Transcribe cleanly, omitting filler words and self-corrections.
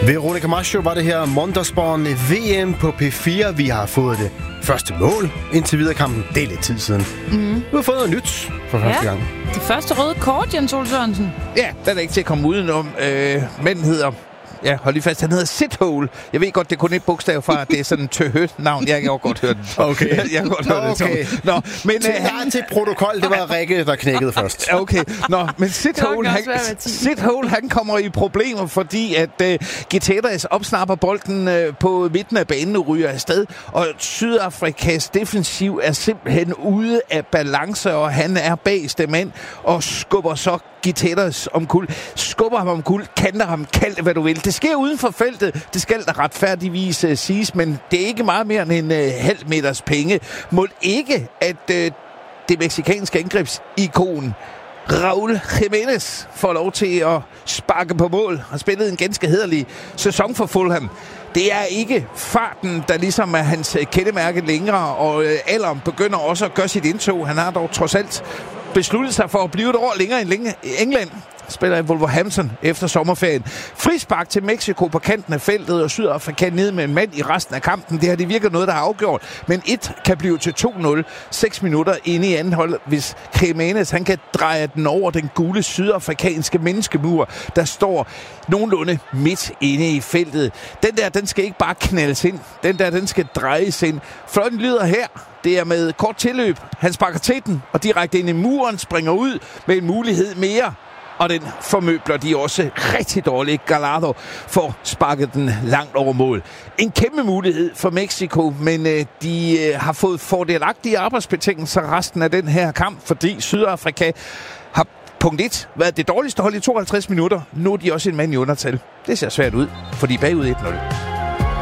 Veronica Maggio var det her. Mondersborn VM på P4. Vi har fået det første mål indtil videre kampen. Det er lidt tid siden. Du har fået noget nyt for første gang. Det første røde kort, Jens Ole Sørensen. Ja, den er ikke til at komme udenom. Manden hedder... Ja, hold lige fast. Han hedder Sithole. Jeg ved godt, det er kun et bogstav fra, at det er sådan en tøhø-navn. Jeg kan også godt høre den. Okay. Jeg kan godt høre det. Nå, men til protokol, det var Rikke, der knækkede først. Okay. Nå, men Sithole, han kommer i problemer, fordi at Giteras opsnapper bolden på midten af banen og ryger afsted, og Sydafrikas defensiv er simpelthen ude af balance, og han er bageste mand og skubber så Giteras omkuld. Skubber ham omkuld, kanter ham, kald det, hvad du vil. Det sker uden for feltet. Det skal der retfærdigvis siges, men det er ikke meget mere end en halv meters penge. Må ikke, at det mexikanske angrebsikon Raúl Jiménez får lov til at sparke på mål. Har spillet en ganske hæderlig sæson for Fulham. Det er ikke farten, der ligesom er hans kendemærke længere, og alderen begynder også at gøre sit indtog. Han har dog trods alt besluttet sig for at blive et år længere end England. Spiller i Wolverhampton efter sommerferien. Frispark til Mexico på kanten af feltet, og Sydafrika ned med en mand i resten af kampen. Det har det virket noget, der har afgjort. Men 1 kan blive til 2-0 6 minutter inde i anden hold, hvis Jiménez han kan dreje den over den gule sydafrikanske menneskemur, der står nogenlunde midt inde i feltet. Den skal ikke bare knaldes ind. Den skal drejes ind. Fløjten lyder her. Det er med kort tilløb. Han sparker til den, og direkte ind i muren, springer ud med en mulighed mere. Og den formøbler de også rigtig dårligt. Gallardo får sparket den langt over mål. En kæmpe mulighed for Mexico, men de har fået fordelagtige arbejdsbetingelser resten af den her kamp, fordi Sydafrika har punkt 1 været det dårligste hold i 52 minutter. Nu er de også en mand i undertal. Det ser svært ud, for de er bagud 1-0.